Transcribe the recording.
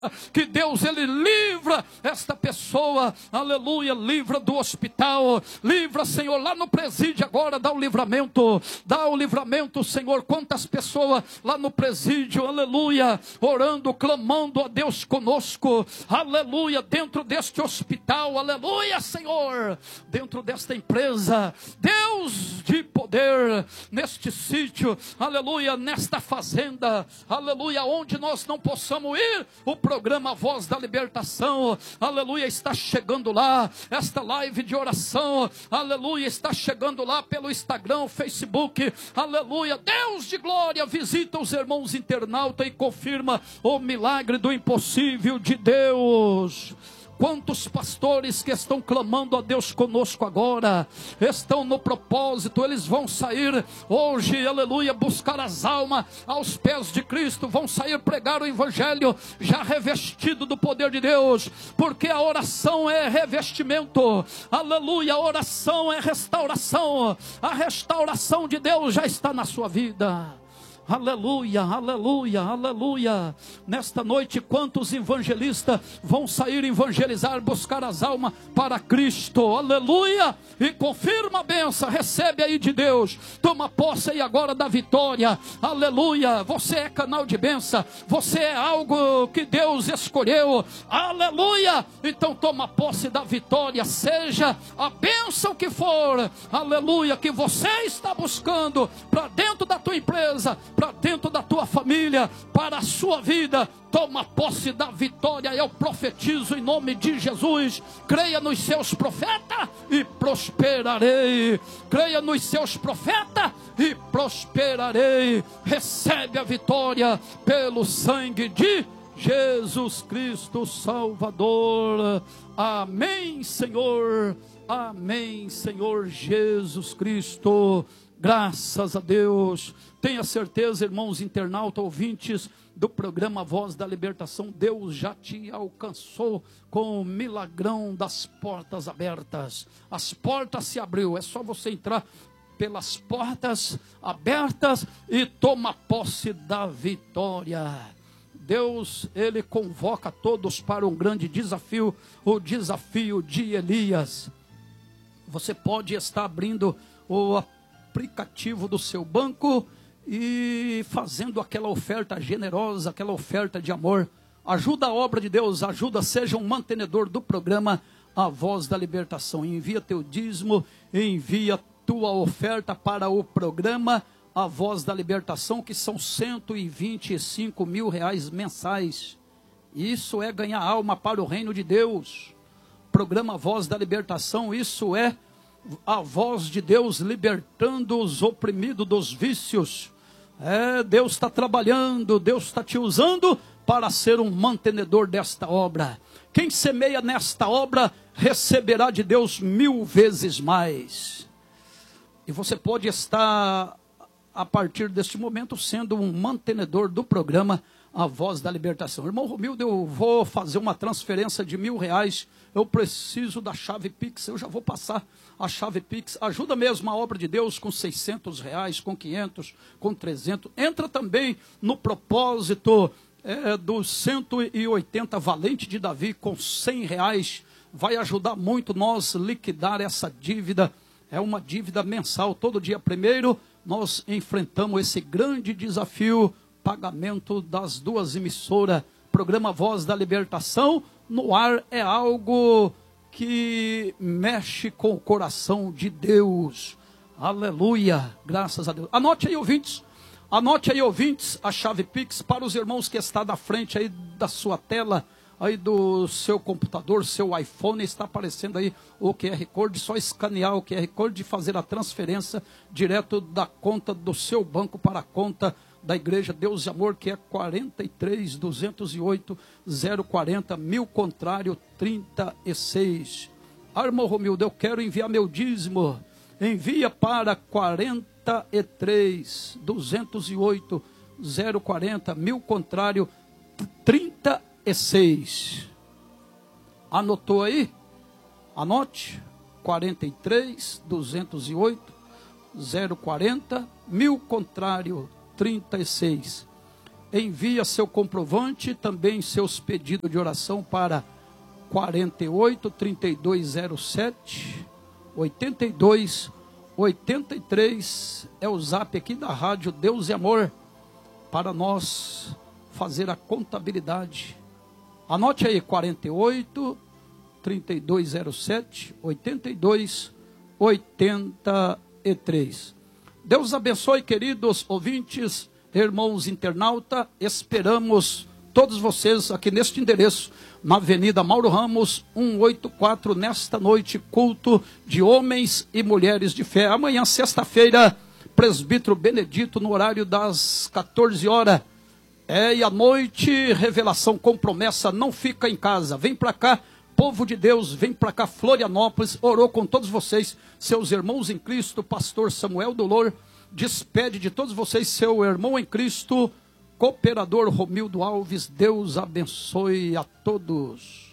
Que Deus, Ele livra esta pessoa, aleluia, livra do hospital, livra, Senhor, lá no presídio agora, dá o livramento, Senhor. Quantas pessoas lá no presídio, aleluia, orando, clamando a Deus conosco, aleluia, dentro deste hospital, aleluia, Senhor, dentro desta empresa, Deus de poder, neste sítio, aleluia, nesta fazenda, aleluia, onde nós não possamos ir, o programa Voz da Libertação, aleluia, está chegando lá, esta live de oração, aleluia, está chegando lá pelo Instagram, Facebook, aleluia, Deus de glória, visita os irmãos internautas e confirma o milagre do impossível de Deus. Quantos pastores que estão clamando a Deus conosco agora, estão no propósito, eles vão sair hoje, aleluia, buscar as almas aos pés de Cristo, vão sair pregar o Evangelho, já revestido do poder de Deus, porque a oração é revestimento, aleluia, a oração é restauração, a restauração de Deus já está na sua vida. Aleluia, aleluia, aleluia. Nesta noite, quantos evangelistas vão sair evangelizar, buscar as almas para Cristo, aleluia, e confirma a bênção, recebe aí de Deus, toma posse aí agora da vitória, aleluia. Você é canal de bênção, você é algo que Deus escolheu, aleluia, então toma posse da vitória, seja a bênção que for, aleluia, que você está buscando, para dentro da tua empresa, para dentro da tua família, para a sua vida, toma posse da vitória. Eu profetizo em nome de Jesus, creia nos seus profetas e prosperarei, creia nos seus profetas e prosperarei, recebe a vitória pelo sangue de Jesus Cristo Salvador, amém Senhor, amém Senhor Jesus Cristo, graças a Deus. Tenha certeza, irmãos internautas, ouvintes do programa Voz da Libertação, Deus já te alcançou com o milagrão das portas abertas. As portas se abriu, é só você entrar pelas portas abertas e toma posse da vitória. Deus, Ele convoca todos para um grande desafio, o desafio de Elias. Você pode estar abrindo o aplicativo do seu banco e fazendo aquela oferta generosa, aquela oferta de amor. Ajuda a obra de Deus, ajuda, seja um mantenedor do programa A Voz da Libertação. Envia teu dízimo, envia tua oferta para o programa A Voz da Libertação, que são 125 mil reais mensais. Isso é ganhar alma para o reino de Deus. Programa Voz da Libertação, isso é a voz de Deus libertando os oprimidos dos vícios. Deus está trabalhando, Deus está te usando para ser um mantenedor desta obra. Quem semeia nesta obra receberá de Deus 1000 vezes mais. E você pode estar, a partir deste momento, sendo um mantenedor do programa A Voz da Libertação. Irmão Romildo, eu vou fazer uma transferência de 1000 reais, eu preciso da chave Pix, eu já vou passar a chave Pix. Ajuda mesmo a obra de Deus com 600 reais, com 500, com 300. Entra também no propósito dos 180 valente de Davi com 100 reais. Vai ajudar muito nós liquidar essa dívida. É uma dívida mensal, todo dia 1º nós enfrentamos esse grande desafio, pagamento das 2 emissoras. Programa Voz da Libertação no ar é algo que mexe com o coração de Deus. Aleluia, graças a Deus. Anote aí, ouvintes, a chave Pix para os irmãos que está da frente aí da sua tela, aí do seu computador, seu iPhone, está aparecendo aí o QR Code, só escanear o QR Code e fazer a transferência direto da conta do seu banco para a conta da Igreja Deus e Amor, que é 43.208.040, 1000 contrário 36. Irmão Romildo, eu quero enviar meu dízimo. Envia para 43.208.040, 1000 contrário 36. Anotou aí? Anote. 43.208.040, 1000 contrário 36. envia seu comprovante, também seus pedidos de oração para 48 3207 82 83, é o zap aqui da rádio Deus e Amor, para nós fazer a contabilidade. Anote aí, 48 3207 82 83. Deus abençoe, queridos ouvintes, irmãos internauta. Esperamos todos vocês aqui neste endereço, na Avenida Mauro Ramos, 184, nesta noite, culto de homens e mulheres de fé. Amanhã, sexta-feira, presbítero Benedito, no horário das 14 horas. E à noite, revelação com promessa, não fica em casa. Vem para cá, povo de Deus, vem para cá, Florianópolis. Orou com todos vocês, seus irmãos em Cristo, pastor Samuel Dolor. Despede de todos vocês, seu irmão em Cristo, cooperador Romildo Alves. Deus abençoe a todos.